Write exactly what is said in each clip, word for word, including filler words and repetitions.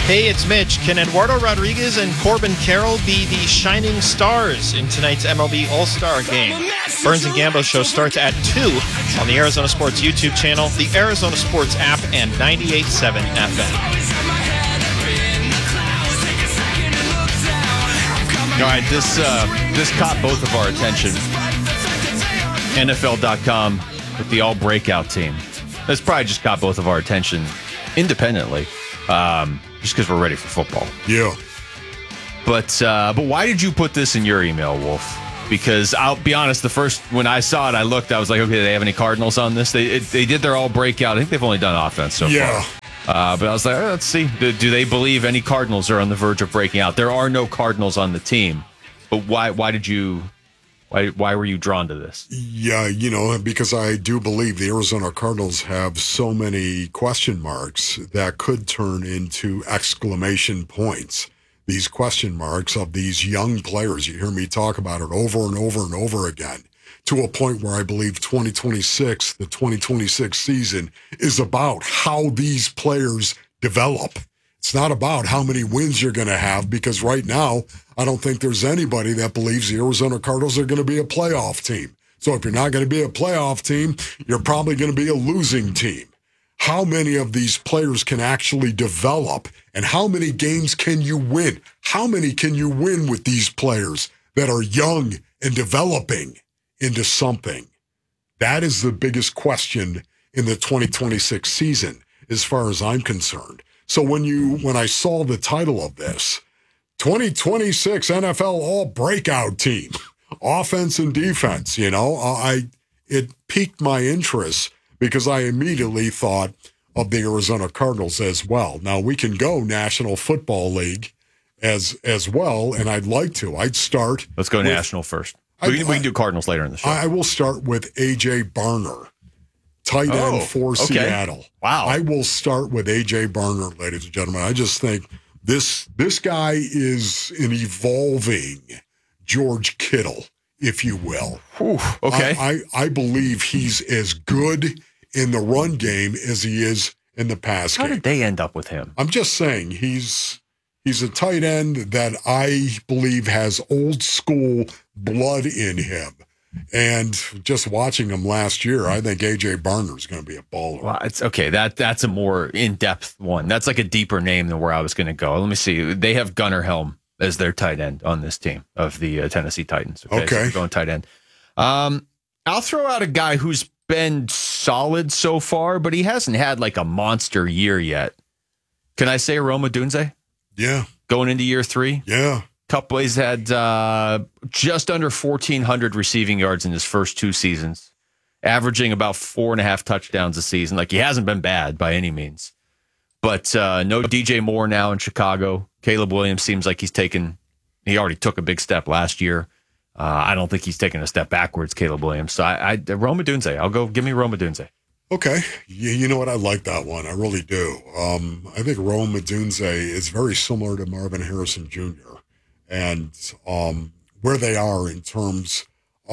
Hey, it's Mitch. Can Eduardo Rodriguez and Corbin Carroll be the shining stars in tonight's M L B All-Star Game? Burns and Gambo show starts at two on the Arizona Sports YouTube channel, the Arizona Sports app, and ninety-eight point seven F M. All right, this uh, this caught both of our attention. N F L dot com with the all-breakout team. That's probably just caught both of our attention independently, um, just because we're ready for football. Yeah. But uh, but why did you put this in your email, Wolf? Because I'll be honest, the first when I saw it, I looked. I was like, okay, do they have any Cardinals on this? They it, they did their all-breakout. I think they've only done offense so yeah. far. Uh, but I was like, oh, let's see. Do, do they believe any Cardinals are on the verge of breaking out? There are no Cardinals on the team. But why why did you why why were you drawn to this? Yeah, you know, because I do believe the Arizona Cardinals have so many question marks that could turn into exclamation points. These question marks of these young players. You hear me talk about it over and over and over again, to a point where I believe twenty twenty-six, the twenty twenty-six season, is about how these players develop. It's not about how many wins you're going to have, because right now, I don't think there's anybody that believes the Arizona Cardinals are going to be a playoff team. So if you're not going to be a playoff team, you're probably going to be a losing team. How many of these players can actually develop, and how many games can you win? How many can you win with these players that are young and developing into something? That is the biggest question in the twenty twenty-six season, as far as I'm concerned. So when you when I saw the title of this, twenty twenty-six N F L All Breakout Team, offense and defense, you know, I it piqued my interest because I immediately thought of the Arizona Cardinals as well. Now we can go National Football League as as well, and I'd like to. I'd start. Let's go with, National first. We, I, can, we can do Cardinals later in the show. I will start with A J Barner, tight end oh, for okay. Seattle. Wow. I will start with A J Barner, ladies and gentlemen. I just think this this guy is an evolving George Kittle, if you will. Whew, okay. I, I, I believe he's as good in the run game as he is in the pass How game. did they end up with him? I'm just saying he's he's a tight end that I believe has old school blood in him. And just watching him last year, I think A J Barner is going to be a baller. Well, it's okay. That that's a more in-depth one. That's like a deeper name than where I was going to go. Let me see. They have Gunnar Helm as their tight end on this team of the uh, Tennessee Titans. Okay, okay. So we're going tight end. Um, I'll throw out a guy who's been solid so far, but he hasn't had like a monster year yet. Can I say Rome Odunze? Yeah. Going into year three? Yeah. Couple, he's had uh, just under fourteen hundred receiving yards in his first two seasons, averaging about four and a half touchdowns a season. Like, he hasn't been bad by any means. But uh, no D J Moore now in Chicago. Caleb Williams seems like he's taken, he already took a big step last year. Uh, I don't think he's taken a step backwards, Caleb Williams. So I, I Rome Odunze, I'll go, give me Rome Odunze. Okay. You, you know what? I like that one. I really do. Um, I think Rome Odunze is very similar to Marvin Harrison Junior and um, where they are in terms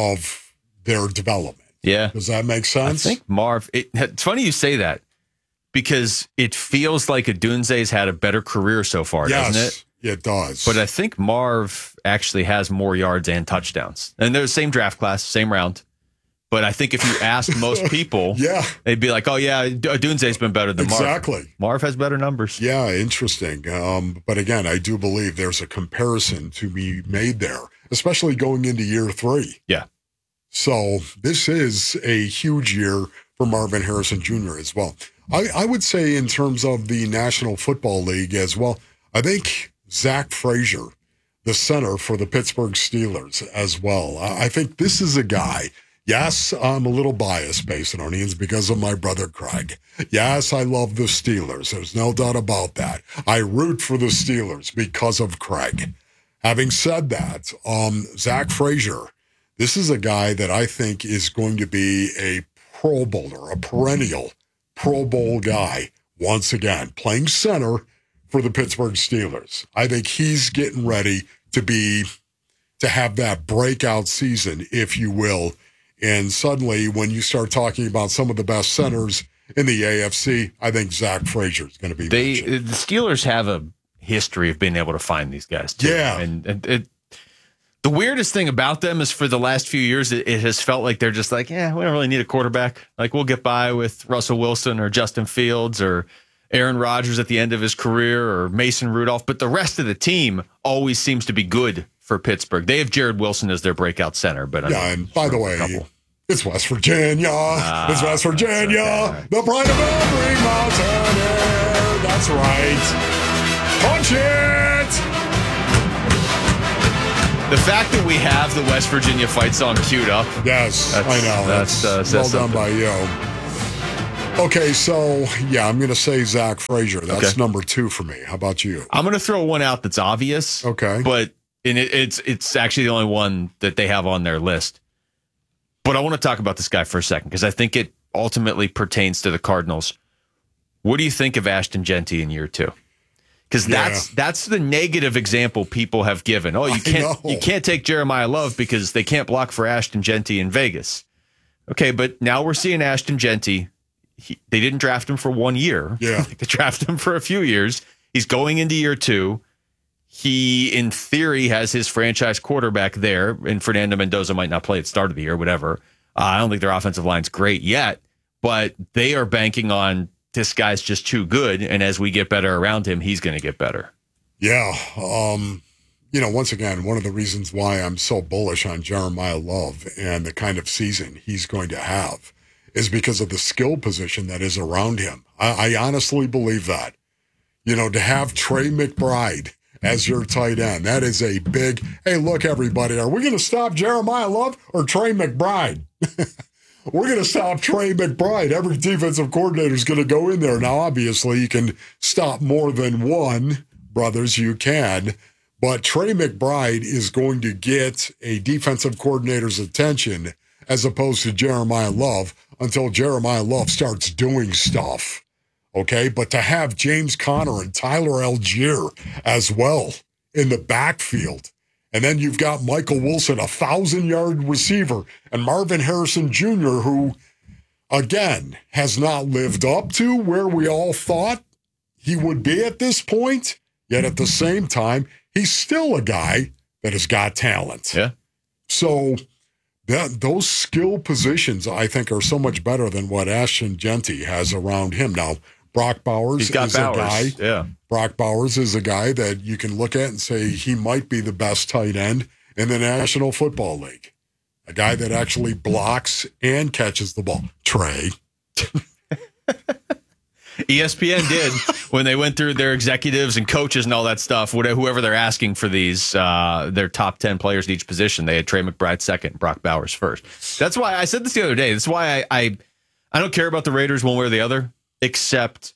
of their development. Yeah. Does that make sense? I think Marv, it, it's funny you say that because it feels like Odunze's had a better career so far, yes, doesn't it? It does. But I think Marv actually has more yards and touchdowns. And they're the same draft class, same round. But I think if you ask most people, yeah, they'd be like, oh, yeah, Odunze's been better than Marv. Exactly. Marv has better numbers. Yeah, interesting. Um, but again, I do believe there's a comparison to be made there, especially going into year three. Yeah. So this is a huge year for Marvin Harrison Junior as well. I, I would say in terms of the National Football League as well, I think Zach Frazier, the center for the Pittsburgh Steelers as well. I, I think this is a guy. Yes, I'm a little biased, Basinonians, because of my brother Craig. Yes, I love the Steelers. There's no doubt about that. I root for the Steelers because of Craig. Having said that, um, Zach Frazier, this is a guy that I think is going to be a Pro Bowler, a perennial Pro Bowl guy, once again, playing center for the Pittsburgh Steelers. I think he's getting ready to be, to have that breakout season, if you will. And suddenly, when you start talking about some of the best centers in the A F C, I think Zach Frazier is going to be They mentioned. The Steelers have a history of being able to find these guys, too. Yeah. And, and it, the weirdest thing about them is for the last few years, it, it has felt like they're just like, yeah, we don't really need a quarterback. Like, we'll get by with Russell Wilson or Justin Fields or Aaron Rodgers at the end of his career or Mason Rudolph. But the rest of the team always seems to be good for Pittsburgh. They have Jared Wilson as their breakout center. But I yeah, mean, and by the way, it's West Virginia. Uh, it's West Virginia. Okay. The pride of every mountaineer. That's right. Punch it. The fact that we have the West Virginia fight song queued up. Yes, I know. That's, that's uh, well done by you. Okay, so, yeah, I'm going to say Zach Frazier. That's okay. Number two for me. How about you? I'm going to throw one out that's obvious. Okay. But and it, it's it's actually the only one that they have on their list. But I want to talk about this guy for a second because I think it ultimately pertains to the Cardinals. What do you think of Ashton Jeanty in year two? Because that's yeah. that's the negative example people have given. Oh, you can't you can't take Jeremiah Love because they can't block for Ashton Jeanty in Vegas. Okay, but now we're seeing Ashton Jeanty. He, they didn't draft him for one year. Yeah, they drafted him for a few years. He's going into year two. He, in theory, has his franchise quarterback there, and Fernando Mendoza might not play at the start of the year, whatever. Uh, I don't think their offensive line's great yet, but they are banking on this guy's just too good, and as we get better around him, he's going to get better. Yeah. Um, you know, once again, one of the reasons why I'm so bullish on Jeremiah Love and the kind of season he's going to have is because of the skill position that is around him. I, I honestly believe that. You know, to have Trey McBride as your tight end, that is a big, hey, look, everybody, are we going to stop Jeremiah Love or Trey McBride? We're going to stop Trey McBride. Every defensive coordinator is going to go in there. Now, obviously, you can stop more than one, brothers, you can. But Trey McBride is going to get a defensive coordinator's attention as opposed to Jeremiah Love until Jeremiah Love starts doing stuff. Okay? But to have James Conner and Tyler Algier as well in the backfield, and then you've got Michael Wilson, a thousand-yard receiver, and Marvin Harrison Junior, who, again, has not lived up to where we all thought he would be at this point. Yet at the same time, he's still a guy that has got talent. Yeah. So that those skill positions, I think, are so much better than what Ashton Jeanty has around him. Now, Brock Bowers He's got is Bowers. a guy. Yeah. Brock Bowers is a guy that you can look at and say he might be the best tight end in the National Football League. A guy that actually blocks and catches the ball. Trey. E S P N did when they went through their executives and coaches and all that stuff. Whoever they're asking for these, uh, their top ten players in each position, they had Trey McBride second, Brock Bowers first. That's why I said this the other day. That's why I, I, I don't care about the Raiders one way or the other, except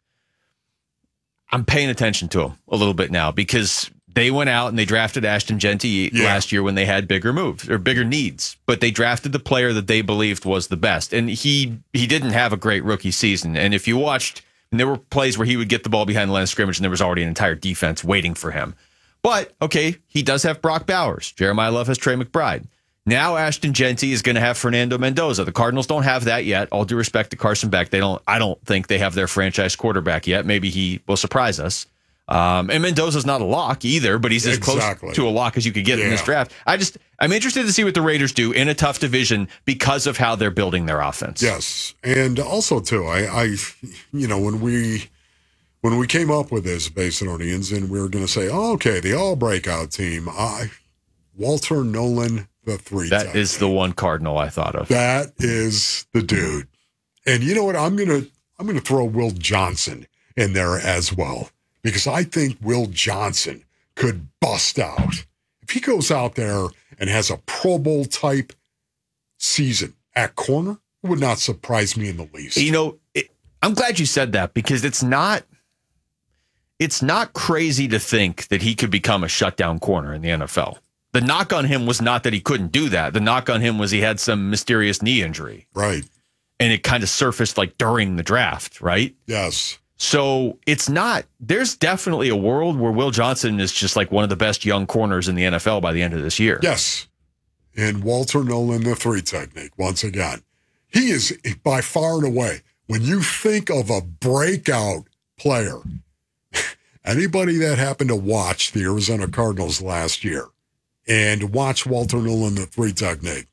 I'm paying attention to them a little bit now because they went out and they drafted Ashton Jeanty yeah. last year when they had bigger moves or bigger needs, but they drafted the player that they believed was the best. And he, he didn't have a great rookie season. And if you watched, and there were plays where he would get the ball behind the line of scrimmage and there was already an entire defense waiting for him. But, okay, he does have Brock Bowers. Jeremiah Love has Trey McBride. Now Ashton Jeanty is going to have Fernando Mendoza. The Cardinals don't have that yet. All due respect to Carson Beck, they don't. I don't think they have their franchise quarterback yet. Maybe he will surprise us. Um, and Mendoza's not a lock either, but he's as exactly. close to a lock as you could get yeah. in this draft. I just, I'm interested to see what the Raiders do in a tough division because of how they're building their offense. Yes, and also too, I, I you know, when we when we came up with this Basinonians, and we were going to say, oh, okay, the all breakout team, I Walter Nolan. The three. That technique. is the one Cardinal I thought of. That is the dude. And you know what? I'm gonna I'm gonna throw Will Johnson in there as well. Because I think Will Johnson could bust out. If he goes out there and has a Pro Bowl type season at corner, it would not surprise me in the least. You know, it, I'm glad you said that because it's not it's not crazy to think that he could become a shutdown corner in the N F L. The knock on him was not that he couldn't do that. The knock on him was he had some mysterious knee injury. Right. And it kind of surfaced like during the draft, right? Yes. So it's not, there's definitely a world where Will Johnson is just like one of the best young corners in the N F L by the end of this year. Yes. And Walter Nolan, the three technique, once again. He is by far and away, when you think of a breakout player, Anybody that happened to watch the Arizona Cardinals last year and watch Walter Nolan, the three technique,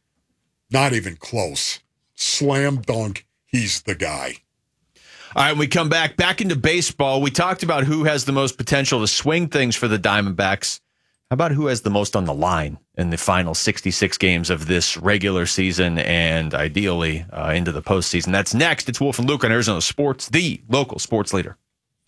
not even close. Slam dunk, he's the guy. All right, we come back, back into baseball. We talked about who has the most potential to swing things for the Diamondbacks. How about who has the most on the line in the final sixty-six games of this regular season and ideally uh, into the postseason? That's next. It's Wolf and Luke on Arizona Sports, the local sports leader.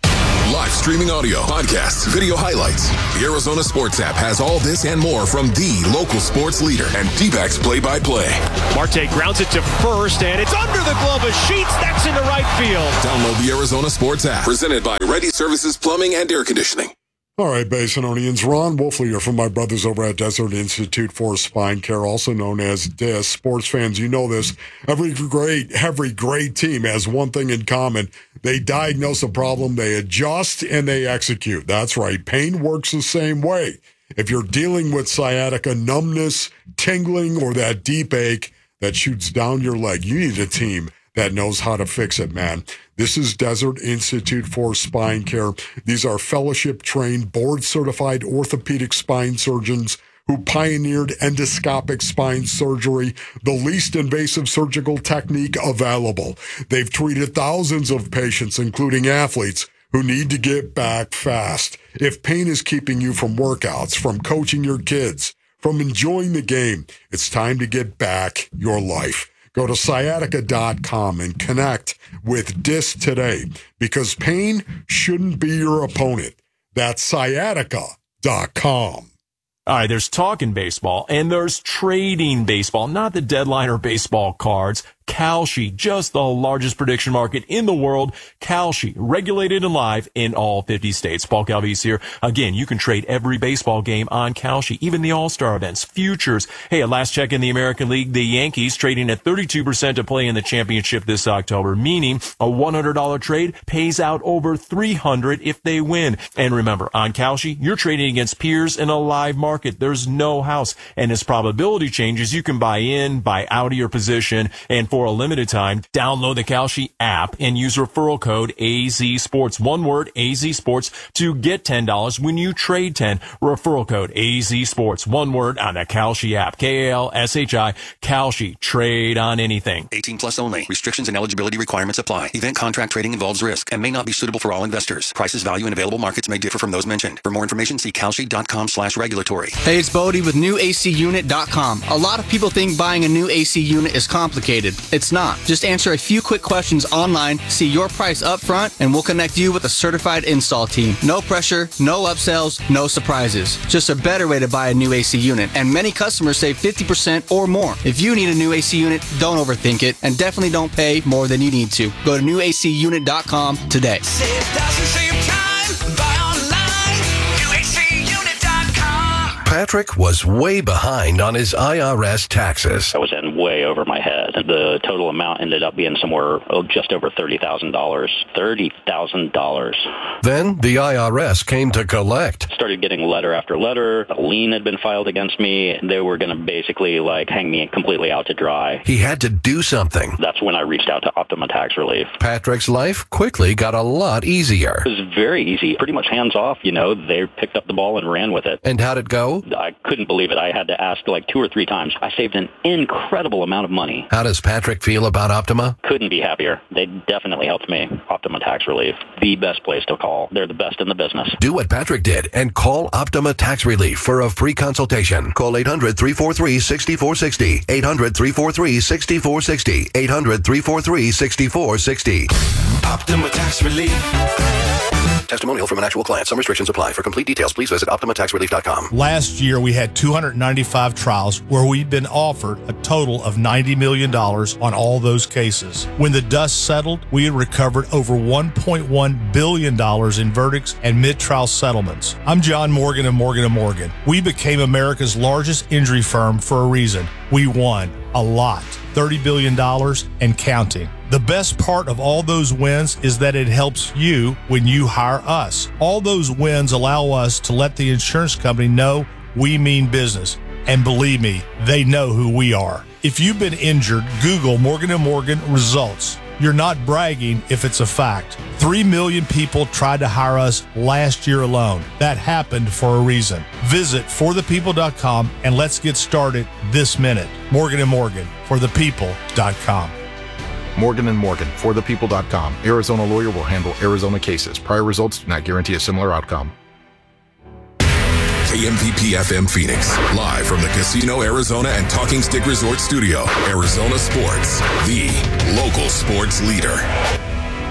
Live streaming audio, podcasts, video highlights. The Arizona Sports app has all this and more from the local sports leader and D-backs play-by-play. Marte grounds it to first, and it's under the glove of Sheets. That's into right field. Download the Arizona Sports app, presented by Ready Services Plumbing and Air Conditioning. All right, Basinonians, Ron Wolfley from my brothers over at Desert Institute for Spine Care, also known as D I S. Sports fans, you know this. Every great, every great team has one thing in common. They diagnose a problem, they adjust, and they execute. That's right. Pain works the same way. If you're dealing with sciatica, numbness, tingling, or that deep ache that shoots down your leg, you need a team that knows how to fix it, man. This is Desert Institute for Spine Care. These are fellowship-trained, board-certified orthopedic spine surgeons who pioneered endoscopic spine surgery, the least invasive surgical technique available. They've treated thousands of patients, including athletes, who need to get back fast. If pain is keeping you from workouts, from coaching your kids, from enjoying the game, it's time to get back your life. Go to sciatica dot com and connect with D I S today, because pain shouldn't be your opponent. That's sciatica dot com. All right, there's talking baseball, and there's trading baseball, not the deadline or baseball cards. Kalshi, just the largest prediction market in the world. Kalshi, regulated and live in all fifty states. Paul Calvise here. Again, you can trade every baseball game on Kalshi, even the All-Star events, futures. Hey, at last check in the American League, the Yankees trading at thirty-two percent to play in the championship this October, meaning a one hundred dollars trade pays out over three hundred dollars if they win. And remember, on Kalshi, you're trading against peers in a live market. There's no house. And as probability changes, you can buy in, buy out of your position, and for For a limited time, download the Kalshi app and use referral code A Z Sports. One word, A Z Sports, to get ten dollars when you trade ten. Referral code A Z Sports. One word on the Kalshi app. K A L S H I. Kalshi. Trade on anything. eighteen plus only. Restrictions and eligibility requirements apply. Event contract trading involves risk and may not be suitable for all investors. Prices, value, and available markets may differ from those mentioned. For more information, see kalshi dot com slash regulatory. Hey, it's Bodie with new A C unit dot com. A lot of people think buying a new A C unit is complicated. It's not. Just answer a few quick questions online, see your price up front, and we'll connect you with a certified install team. No pressure, no upsells, no surprises. Just a better way to buy a new A C unit. And many customers save fifty percent or more. If you need a new A C unit, don't overthink it, and definitely don't pay more than you need to. Go to new A C unit dot com today. Save doesn't save time. Buy online. new A C unit dot com. Patrick was way behind on his I R S taxes. I was in way over my head. The total amount ended up being somewhere oh, just over thirty thousand dollars. thirty thousand dollars. Then the I R S came to collect. Started getting letter after letter. A lien had been filed against me. They were going to basically like hang me completely out to dry. He had to do something. That's when I reached out to Optima Tax Relief. Patrick's life quickly got a lot easier. It was very easy. Pretty much hands off, you know. They picked up the ball and ran with it. And how'd it go? I couldn't believe it. I had to ask like two or three times. I saved an incredible amount of money. How does Patrick feel about Optima? Couldn't be happier. They definitely helped me. Optima Tax Relief, the best place to call. They're the best in the business. Do what Patrick did and call Optima Tax Relief for a free consultation. Call eight hundred, three four three, six four six zero. eight hundred, three four three, six four six zero. eight hundred, three four three, six four six zero. Optima Tax Relief. Testimonial from an actual client. Some restrictions apply. For complete details, please visit optima tax relief dot com. Last year, we had two hundred ninety-five trials where we've been offered a total of ninety million dollars on all those cases. When the dust settled, we had recovered over one point one billion dollars in verdicts and mid-trial settlements. I'm John Morgan of Morgan and Morgan. We became America's largest injury firm for a reason. We won a lot, thirty billion dollars and counting. The best part of all those wins is that it helps you when you hire us. All those wins allow us to let the insurance company know we mean business. And believe me, they know who we are. If you've been injured, Google Morgan and Morgan results. You're not bragging if it's a fact. Three million people tried to hire us last year alone. That happened for a reason. Visit for the people dot com and let's get started this minute. Morgan and Morgan, for the people dot com. Morgan and Morgan, for the people dot com. Arizona lawyer will handle Arizona cases. Prior results do not guarantee a similar outcome. K M P P F M Phoenix, live from the Casino Arizona and Talking Stick Resort Studio. Arizona Sports, the local sports leader.